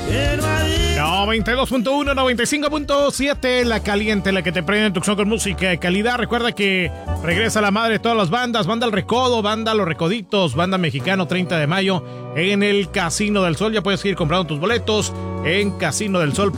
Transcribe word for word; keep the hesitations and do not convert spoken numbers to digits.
noventa y dos punto uno, noventa y cinco punto siete, la caliente, la que te prende en tu con música de calidad. Recuerda que regresa la madre de todas las bandas, Banda El Recodo, Banda Los Recoditos, Banda Mexicano, treinta de mayo en el Casino del Sol. Ya puedes ir comprando tus boletos en casino del sol